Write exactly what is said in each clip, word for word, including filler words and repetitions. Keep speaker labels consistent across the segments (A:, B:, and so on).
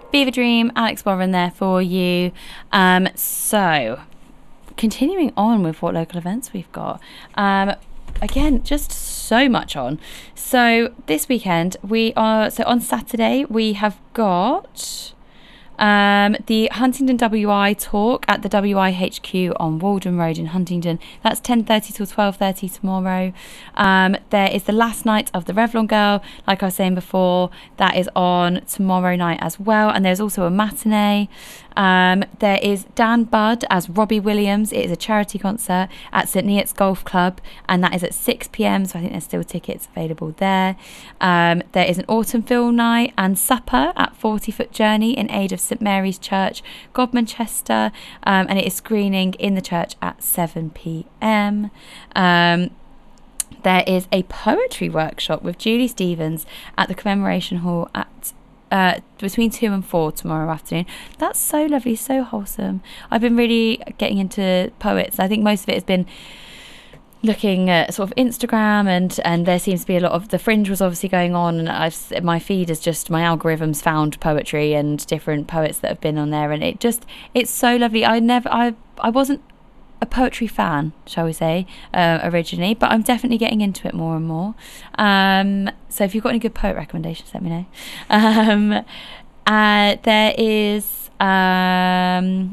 A: Fever Dream, Alex Warren there for you. Um, so, continuing on with what local events we've got. Um, again, just so much on. So, this weekend, we are... So, on Saturday, we have got... Um, the Huntingdon W I talk at the W I H Q on Walden Road in Huntingdon. That's ten thirty till twelve thirty tomorrow. Um, there is the last night of the Revlon Girl, like I was saying before. That is on tomorrow night as well. And there's also a matinee. Um, there is Dan Budd as Robbie Williams. It is a charity concert at St Neots Golf Club, and that is at six p.m, so I think there's still tickets available there. Um, there is an autumn film night and supper at forty Foot Journey in aid of St Mary's Church, Godmanchester, um, and it is screening in the church at seven p.m. Um, there is a poetry workshop with Julie Stevens at the Commemoration Hall at Uh, between two and four tomorrow afternoon. That's so lovely, so wholesome. I've been really getting into poets. I think most of it has been looking at sort of Instagram, and and there seems to be a lot of... The Fringe was obviously going on, and I've my feed is just... My algorithms found poetry and different poets that have been on there, and it just... It's so lovely. I never... I I wasn't a poetry fan, shall we say, uh, originally, but I'm definitely getting into it more and more. Um, so if you've got any good poet recommendations, let me know. Um, uh, there is um,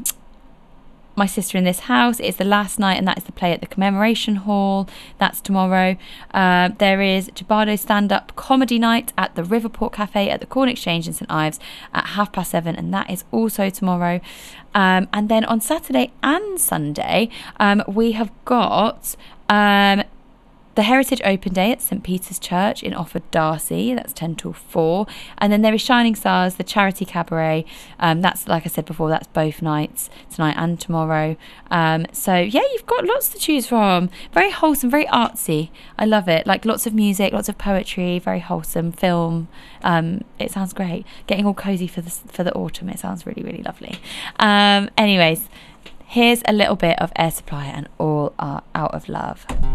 A: My Sister in This House. It's the last night, and that is the play at the Commemoration Hall. That's tomorrow. Uh, there is Jabado stand-up comedy night at the Riverport Cafe at the Corn Exchange in St Ives at half past seven, and that is also tomorrow. Um, and then on Saturday and Sunday, um, we have got um, the Heritage Open Day at St Peter's Church in Offord Darcy. That's ten till four. And then there is Shining Stars, the charity cabaret. Um, that's, like I said before, that's both nights, tonight and tomorrow. Um, so, yeah, you've got lots to choose from. Very wholesome, very artsy. I love it. Like, lots of music, lots of poetry, very wholesome film. Um, it sounds great. Getting all cosy for the, for the autumn. It sounds really, really lovely. Um, anyways, here's a little bit of Air Supply and All Are Out of Love.